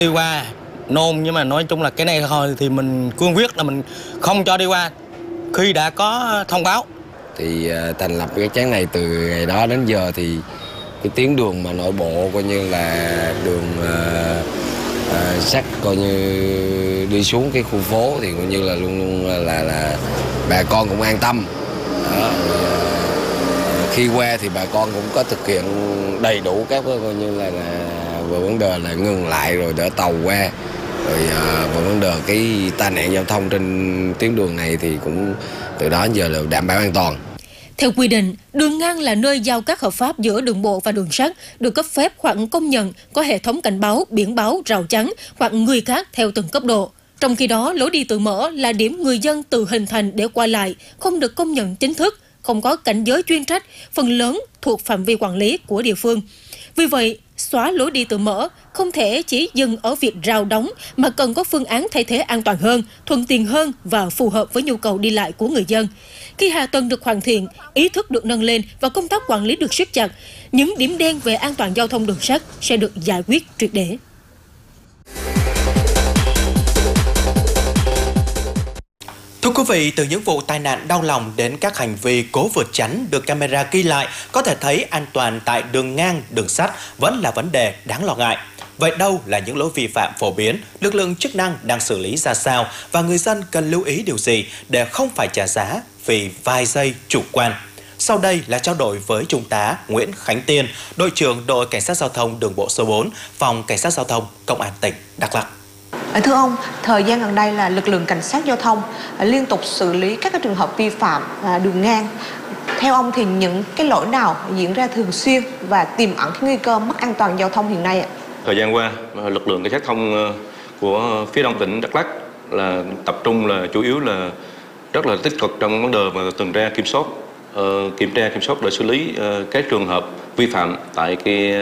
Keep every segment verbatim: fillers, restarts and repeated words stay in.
Đi qua nôn, nhưng mà nói chung là cái này thôi thì mình cương quyết là mình không cho đi qua khi đã có thông báo. Thì uh, thành lập cái chắn này từ ngày đó đến giờ thì cái tuyến đường mà nội bộ coi như là đường uh, uh, sắt coi như đi xuống cái khu phố thì coi như là luôn luôn là là, là bà con cũng an tâm. Đó, rồi, uh, khi qua thì bà con cũng có thực hiện đầy đủ các coi như là, là về vấn đề là ngừng lại rồi đỡ tàu qua. Rồi à, về vấn đề cái tai nạn giao thông trên tuyến đường này thì cũng từ đó đến giờ là đảm bảo an toàn. Theo quy định, đường ngang là nơi giao cắt hợp pháp giữa đường bộ và đường sắt, được cấp phép hoặc công nhận có hệ thống cảnh báo, biển báo, rào chắn hoặc người khác theo từng cấp độ. Trong khi đó, lối đi tự mở là điểm người dân tự hình thành để qua lại, không được công nhận chính thức, không có cảnh giới chuyên trách, phần lớn thuộc phạm vi quản lý của địa phương. Vì vậy, xóa lối đi tự mở không thể chỉ dừng ở việc rào đóng mà cần có phương án thay thế an toàn hơn, thuận tiện hơn và phù hợp với nhu cầu đi lại của người dân. Khi hạ tầng được hoàn thiện, ý thức được nâng lên và công tác quản lý được siết chặt, những điểm đen về an toàn giao thông đường sắt sẽ được giải quyết triệt để. Thưa quý vị, từ những vụ tai nạn đau lòng đến các hành vi cố vượt chắn được camera ghi lại, có thể thấy an toàn tại đường ngang, đường sắt vẫn là vấn đề đáng lo ngại. Vậy đâu là những lỗi vi phạm phổ biến, lực lượng chức năng đang xử lý ra sao và người dân cần lưu ý điều gì để không phải trả giá vì vài giây chủ quan? Sau đây là trao đổi với Trung tá Nguyễn Khánh Tiên, đội trưởng đội Cảnh sát giao thông đường bộ số bốn, Phòng Cảnh sát giao thông Công an tỉnh Đắk Lắk. Thưa ông, thời gian gần đây là lực lượng cảnh sát giao thông liên tục xử lý các cái trường hợp vi phạm đường ngang. Theo ông thì những cái lỗi nào diễn ra thường xuyên và tiềm ẩn cái nguy cơ mất an toàn giao thông hiện nay ạ? Thời gian qua, lực lượng cảnh sát giao thông của phía đông tỉnh Đắk Lắk là tập trung là chủ yếu là rất là tích cực trong vấn đề mà tuần tra kiểm soát, uh, kiểm tra kiểm soát để xử lý uh, các trường hợp vi phạm tại cái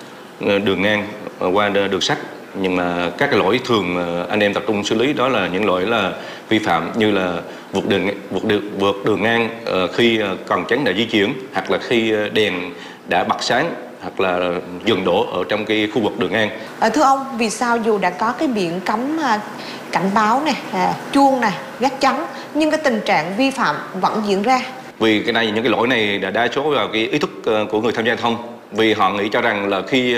uh, đường ngang uh, qua đường sắt. Nhưng mà các cái lỗi thường anh em tập trung xử lý đó là những lỗi là vi phạm như là vượt đường vượt đường, vượt đường ngang khi cần chắn đã di chuyển, hoặc là khi đèn đã bật sáng, hoặc là dừng đỗ ở trong cái khu vực đường ngang. À, thưa ông, vì sao dù đã có cái biển cấm à, cảnh báo này, à, chuông này, gác chắn, nhưng cái tình trạng vi phạm vẫn diễn ra? Vì cái này những cái lỗi này đã đa số vào cái ý thức của người tham gia giao thông, vì họ nghĩ cho rằng là khi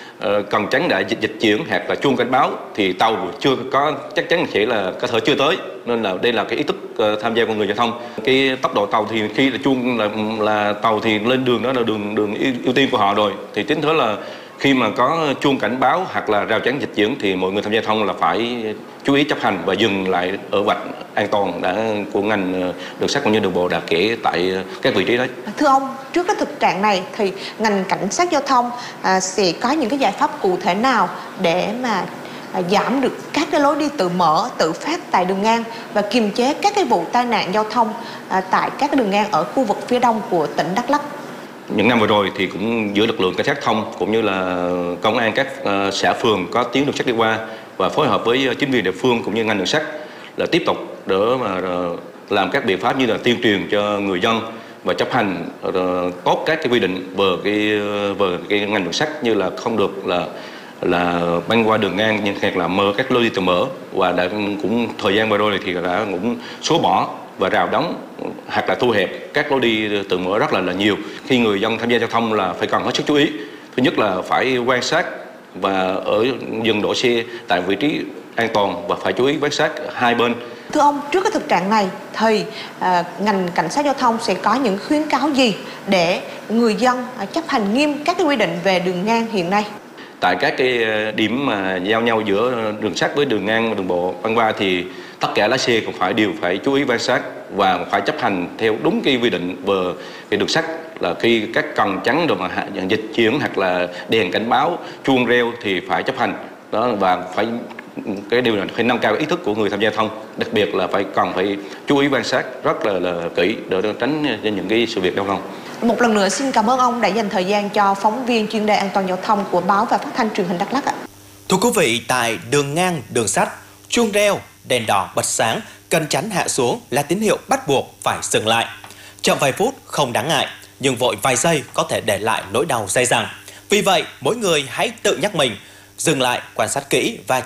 cần chắn đã dịch, dịch chuyển hoặc là chuông cảnh báo thì tàu chưa có, chắc chắn sẽ là có thể chưa tới, nên là đây là cái ý thức tham gia của người giao thông. Cái tốc độ tàu thì khi là chuông là, là tàu thì lên đường đó là đường đường ưu tiên của họ rồi, thì chính thế là khi mà có chuông cảnh báo hoặc là rào chắn dịch chuyển thì mọi người tham gia giao thông là phải chú ý chấp hành và dừng lại ở vạch an toàn đã của ngành đường sắt cũng như đường bộ đã kể tại các vị trí đấy. Thưa ông, trước cái thực trạng này thì ngành cảnh sát giao thông à, sẽ có những cái giải pháp cụ thể nào để mà à, giảm được các cái lối đi tự mở, tự phát tại đường ngang và kiềm chế các cái vụ tai nạn giao thông à, tại các cái đường ngang ở khu vực phía đông của tỉnh Đắk Lắk? Những năm vừa rồi thì cũng giữa lực lượng cảnh sát thông cũng như là công an các uh, xã phường có tuyến đường sắt đi qua và phối hợp với chính quyền địa phương cũng như ngành đường sắt là tiếp tục để mà uh, làm các biện pháp như là tuyên truyền cho người dân và chấp hành uh, tốt các cái quy định về cái về cái ngành đường sắt, như là không được là là băng qua đường ngang nhưng hoặc là mở các lối đi tự mở, và đã cũng thời gian vừa rồi thì đã cũng xóa bỏ và rào đóng hoặc là thu hẹp các lối đi tự mở rất là là nhiều. Khi người dân tham gia giao thông là phải cần hết sức chú ý. Thứ nhất là phải quan sát và ở dừng đỗ xe tại vị trí an toàn và phải chú ý quan sát hai bên. Thưa ông, trước cái thực trạng này thì à, ngành cảnh sát giao thông sẽ có những khuyến cáo gì để người dân à, chấp hành nghiêm các cái quy định về đường ngang hiện nay? Tại các cái điểm mà giao nhau giữa đường sắt với đường ngang và đường bộ băng qua thì tất cả lái xe cũng phải đều phải chú ý quan sát và phải chấp hành theo đúng cái quy định về cái đường sắt, là khi các cần chắn rồi mà dịch chuyển hoặc là đèn cảnh báo, chuông reo thì phải chấp hành đó, và phải cái điều này phải nâng cao ý thức của người tham gia giao thông, đặc biệt là phải cần phải chú ý quan sát rất là, là kỹ để tránh những cái sự việc đau lòng. Một lần nữa xin cảm ơn ông đã dành thời gian cho phóng viên chuyên đề an toàn giao thông của báo và phát thanh truyền hình Đắk Lắk ạ. Thưa quý vị, tại đường ngang, đường sắt, chuông reo, đèn đỏ bật sáng, cần chắn hạ xuống là tín hiệu bắt buộc phải dừng lại. Chậm vài phút không đáng ngại, nhưng vội vài giây có thể để lại nỗi đau dai dẳng. Vì vậy, mỗi người hãy tự nhắc mình, dừng lại, quan sát kỹ và